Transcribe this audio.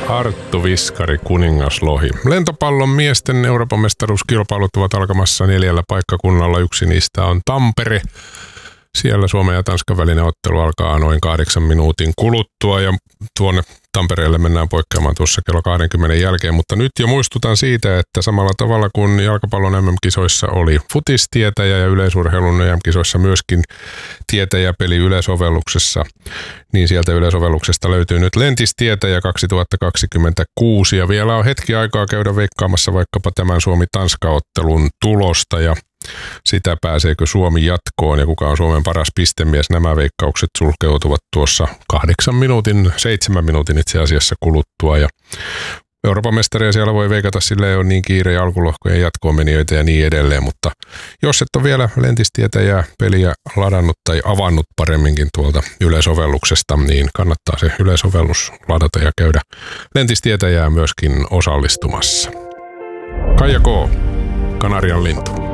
Arttu Viskari, kuningaslohi. Lentopallon miesten Euroopan mestaruuskilpailut ovat alkamassa 4 paikkakunnalla. Yksi niistä on Tampere. Siellä Suomen ja Tanskan välinen ottelu alkaa noin 8 minuutin kuluttua ja tuonne Tampereelle mennään poikkeamaan tuossa kello 20 jälkeen, mutta nyt jo muistutan siitä, että samalla tavalla kuin jalkapallon MM-kisoissa oli futistietäjä ja yleisurheilun EM-kisoissa myöskin tietäjäpeli yleisovelluksessa, niin sieltä yleisovelluksesta löytyy nyt Lentistietäjä 2026 ja vielä on hetki aikaa käydä veikkaamassa vaikkapa tämän Suomi-Tanska-ottelun tulosta ja sitä pääseekö Suomi jatkoon ja kuka on Suomen paras pistemies. Nämä veikkaukset sulkeutuvat tuossa 7 minuutin itse asiassa kuluttua ja Euroopan mestaria siellä voi veikata, sillä ei ole niin kiire ja alkulohkojen jatkoon-menijöitä ja niin edelleen, mutta jos et ole vielä Lentistietäjää peliä ladannut tai avannut paremminkin tuolta yleisovelluksesta, niin kannattaa se yleisovellus ladata ja käydä Lentistietäjää myöskin osallistumassa. Kaija K. Kanarian lintu.